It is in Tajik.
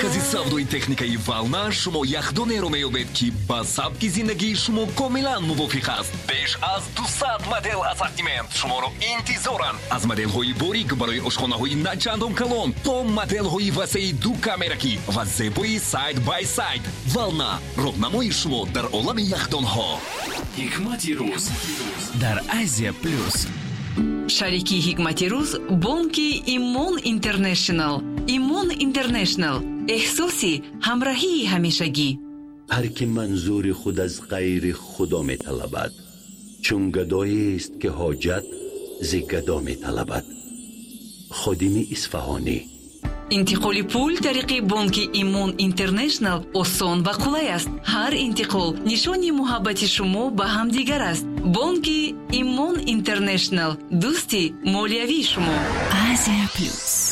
маркази савдои техникаи Вална шумо яхдонеро меёбед ки ба сабки зиндагии шумо комилан мувофиқ аст. беш аз 200 модел ассортимент шуморо интизоранд. аз моделҳои борик барои ошхонаҳои начандон калон то моделҳои васеи ду камеракӣ ва зебои сайд бай сайд. Вална роҳнамои шумо дар олами яхдонҳо. ҳикмати рӯз дар Азия плюс. шарики ҳикмати рӯз бонки Имон Интернешнл. Имон Интернешнл эҳсоси ҳамроҳии ҳамешагӣ. هر که منظور خود از غیر خدا می طلبد، چون گدایی است که حاجت ز گدا می طلبد. خادم اصفهانی. интиқоли пул тариқи бонки Имон Интернешнл осон ва қулай аст. ҳар интиқол нишони муҳаббати шумо ба ҳамдигар аст. бонки Имон Интернешнл дӯсти молиявии шумо. Азия плюс.